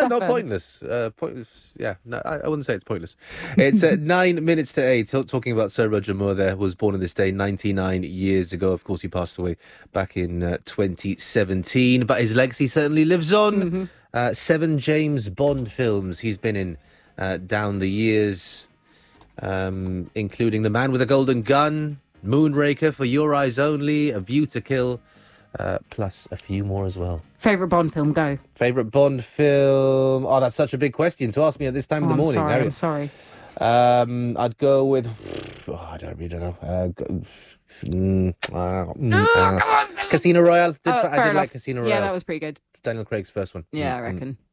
No, pointless. Pointless. Yeah, no, I wouldn't say it's pointless. It's 9 minutes to 8. Talking about Sir Roger Moore there, was born on this day 99 years ago. Of course, he passed away back in 2017, but his legacy certainly lives on. 7 James Bond films he's been in down the years, including The Man with a Golden Gun, Moonraker, For Your Eyes Only, A View to Kill, plus a few more as well. Favourite Bond film, go. Favourite Bond film? Oh, that's such a big question to ask me at this time of the morning. I'm sorry. I'd go with... I really don't know. Casino Royale. I did like Casino Royale. Yeah, that was pretty good. Daniel Craig's first one. Yeah, I reckon.